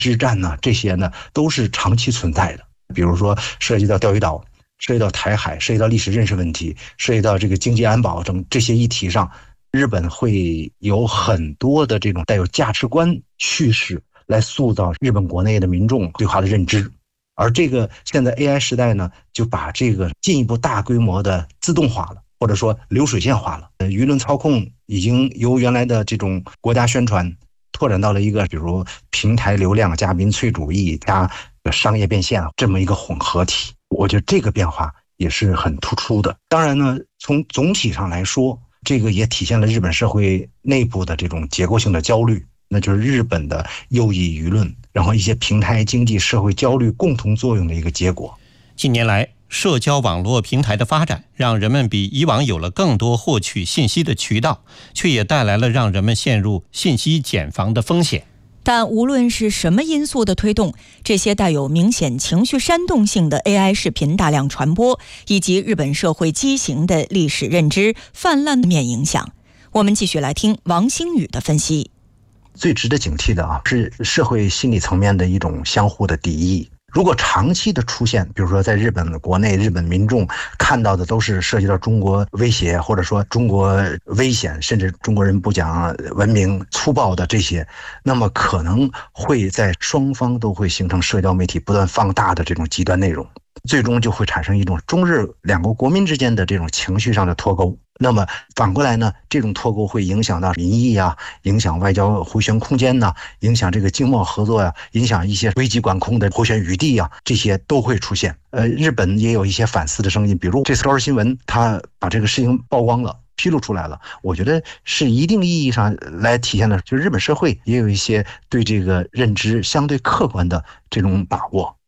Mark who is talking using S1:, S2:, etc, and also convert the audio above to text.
S1: 之战呢，这些呢都是长期存在的。比如说涉及到钓鱼岛，涉及到台海，涉及到历史认识问题，涉及到这个经济安保等这些议题上，日本会有很多的这种带有价值观叙事来塑造日本国内的民众对它的认知。而这个现在 AI 时代呢，就把这个进一步大规模的自动化了，或者说流水线化了。舆论操控已经由原来的这种国家宣传拓展到了一个比如平台流量加民粹主义加商业变现这么一个混合体。我觉得这个变化也是很突出的。当然呢，从总体上来说，这个也体现了日本社会内部的这种结构性的焦虑，那就是日本的右翼舆论，然后一些平台经济社会焦虑共同作用的一个结果。
S2: 近年来，社交网络平台的发展让人们比以往有了更多获取信息的渠道，却也带来了让人们陷入信息茧房的风险。
S3: 但无论是什么因素的推动，这些带有明显情绪煽动性的 AI 视频大量传播，以及日本社会畸形的历史认知泛滥的面影响，我们继续来听王星宇的分析。
S1: 最值得警惕的是社会心理层面的一种相互的敌意。如果长期的出现，比如说在日本国内，日本民众看到的都是涉及到中国威胁，或者说中国危险，甚至中国人不讲文明粗暴的这些，那么可能会在双方都会形成社交媒体不断放大的这种极端内容，最终就会产生一种中日两国国民之间的这种情绪上的脱钩。那么反过来呢，这种脱钩会影响到民意啊，影响外交回旋空间呐，影响这个经贸合作呀，影响一些危机管控的回旋余地啊，这些都会出现。日本也有一些反思的声音，比如这次《朝日新闻》他把这个事情曝光了，披露出来了，我觉得是一定意义上来体现了，就是日本社会也有一些对这个认知相对客观的这种把握。